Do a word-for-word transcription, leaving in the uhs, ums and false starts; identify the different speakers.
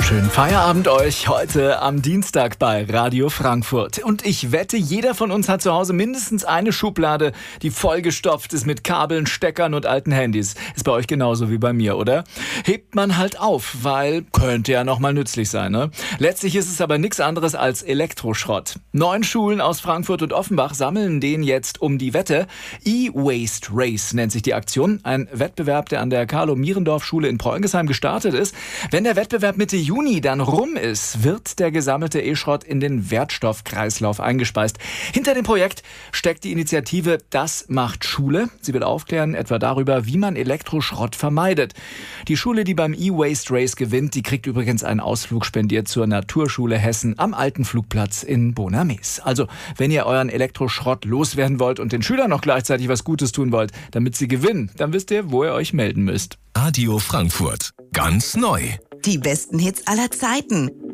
Speaker 1: Schönen Feierabend euch heute am Dienstag bei Radio Frankfurt. Und ich wette, jeder von uns hat zu Hause mindestens eine Schublade, die vollgestopft ist mit Kabeln, Steckern und alten Handys. Ist bei euch genauso wie bei mir, oder? Hebt man halt auf, weil könnte ja nochmal nützlich sein, ne? Letztlich ist es aber nichts anderes als Elektroschrott. Neun Schulen aus Frankfurt und Offenbach sammeln den jetzt um die Wette. E-Waste Race nennt sich die Aktion. Ein Wettbewerb, der an der Carlo-Mierendorf-Schule in Preungesheim gestartet ist. Wenn der Wettbewerb Mitte Juni dann rum ist, wird der gesammelte E-Schrott in den Wertstoffkreislauf eingespeist. Hinter dem Projekt steckt die Initiative Das macht Schule. Sie will aufklären etwa darüber, wie man Elektroschrott vermeidet. Die Schule, die beim E-Waste Race gewinnt, die kriegt übrigens einen Ausflug spendiert zur Naturschule Hessen am alten Flugplatz in Bonames. Also, wenn ihr euren Elektroschrott loswerden wollt und den Schülern noch gleichzeitig was Gutes tun wollt, damit sie gewinnen, dann wisst ihr, wo ihr euch melden müsst.
Speaker 2: Radio Frankfurt. Ganz neu.
Speaker 3: Die besten Hits aller Zeiten.